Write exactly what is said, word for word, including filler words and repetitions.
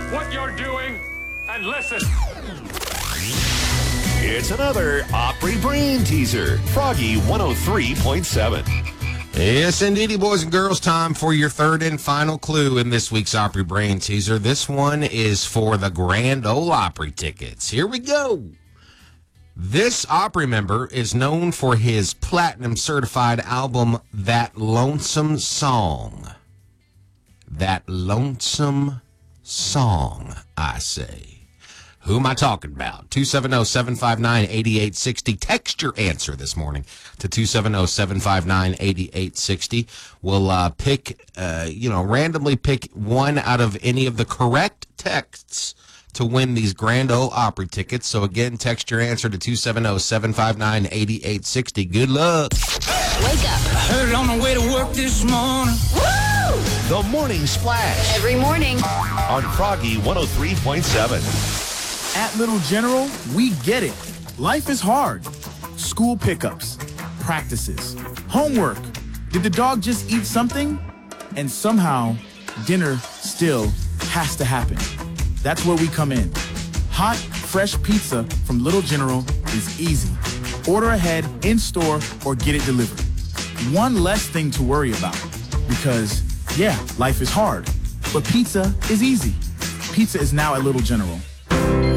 what you're doing and listen. It's another Opry Brain Teaser. Froggy one oh three point seven. Yes, indeedy, boys and girls, time for your third and final clue in this week's Opry Brain Teaser. This one is for the Grand Ole Opry tickets. Here we go. This Opry member is known for his platinum-certified album, That Lonesome Song. That Lonesome Song, I say. Who am I talking about? two seven zero, seven five nine, eight eight six zero. Text your answer this morning to two seven zero, seven five nine, eight eight six zero. We'll uh, pick, uh, you know, randomly pick one out of any of the correct texts to win these Grand Ole Opry tickets. So, again, text your answer to two seven zero, seven five nine, eight eight six zero. Good luck. Wake up. I heard it on the way to work this morning. Woo! The Morning Splash Every morning. on Froggy one oh three point seven. At Little General, we get it. Life is hard. School pickups, practices, homework. Did the dog just eat something? And somehow, dinner still has to happen. That's where we come in. Hot, fresh pizza from Little General is easy. Order ahead, in-store, or get it delivered. One less thing to worry about. Because, yeah, life is hard. But pizza is easy. Pizza is now at Little General.